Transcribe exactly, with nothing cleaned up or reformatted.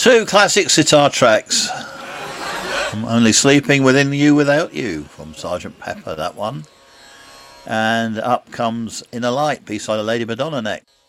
Two classic sitar tracks. I'm Only Sleeping Within You Without You from Sergeant Pepper, that one. And up comes In a Light, B-side of Lady Madonna next.